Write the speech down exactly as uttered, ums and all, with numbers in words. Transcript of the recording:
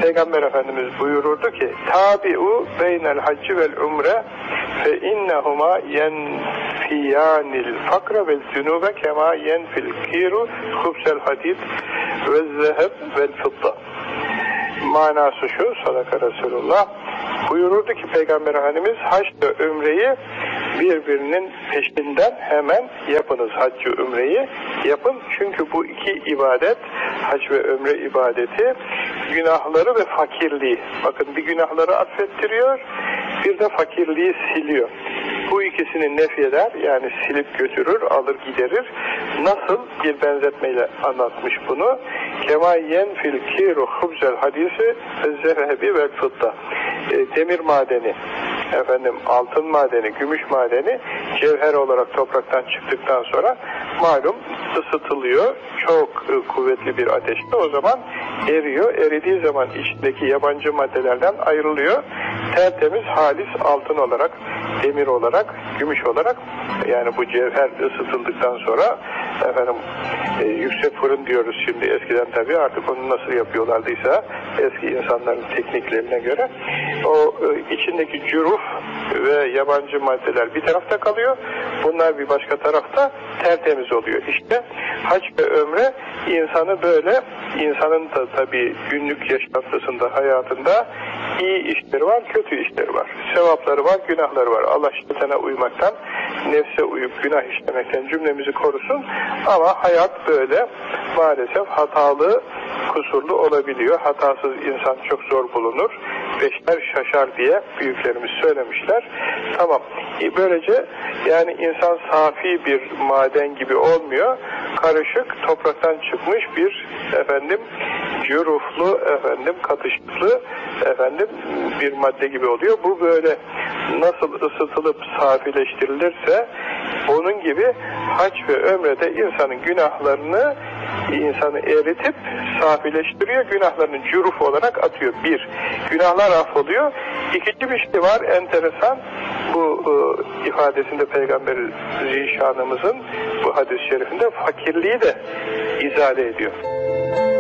Peygamber Efendimiz buyururdu ki tabi'u beynel haccı vel umre fe innehuma yenfiyanil fakra vel zünube kema yenfil kiru khubsel hadid ve zeheb vel fıdda. Manası şu, sadaka Resulullah, buyururdu ki Peygamber Efendimiz, hac ve ümreyi birbirinin peşinden hemen yapınız. Haccı ümreyi yapın. Çünkü bu iki ibadet, hac ve ömre ibadeti, günahları ve fakirliği, bakın bir günahları affettiriyor, bir de fakirliği siliyor. Bu ikisini nefyeder, yani silip götürür, alır giderir. Nasıl? Bir benzetmeyle anlatmış bunu. Kema yenfil kiru hubzel hadisi zehebi vel fıdda. E, demir madeni, efendim altın madeni, gümüş madeni cevher olarak topraktan çıktıktan sonra malum ısıtılıyor. Çok e, kuvvetli bir ateşte, o zaman eriyor. Eridiği zaman içindeki yabancı maddelerden ayrılıyor. Tertemiz, halis altın olarak, demir olarak, gümüş olarak, yani bu cevher ısıtıldıktan sonra efendim e, yüksek fırın diyoruz şimdi, eskiden tabii artık onu nasıl yapıyorlardıysa eski insanların tekniklerine göre o e, içindeki cüruf ve yabancı maddeler bir tarafta kalıyor, bunlar bir başka tarafta tertemiz oluyor. İşte hac ve ömre insanı böyle, insanın da tabii günlük yaşantısında, hayatında iyi işleri var, kötü işleri var. Sevapları var, günahları var. Allah şeytana uymaktan, nefse uyup günah işlemekten cümlemizi korusun. Ama hayat böyle maalesef hatalı, kusurlu olabiliyor. Hatasız insan çok zor bulunur. Beşler şaşar diye büyüklerimiz söylemişler. Tamam. Böylece yani insan safi bir maden gibi olmuyor. Karışık, topraktan çıkmış bir efendim cüruflu, efendim katışıklı efendim bir madde gibi oluyor. Bu böyle nasıl ısıtılıp safileştirilirse onun gibi hac ve ömrede insanın günahlarını insanı eritip safileştiriyor, günahlarını cüruf olarak atıyor. Bir, günahlar affoluyor. İkinci bir şey var, enteresan. Bu e, ifadesinde Peygamber Zişanımızın bu hadis-i şerifinde fakirliği de izale ediyor.